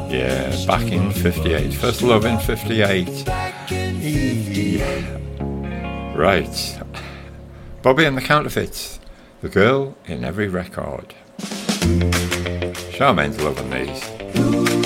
Yeah, back in 58. First Love in 58. Right. Bobby and the Counterfeits. The Girl in Every Record. Charmaine's loving these.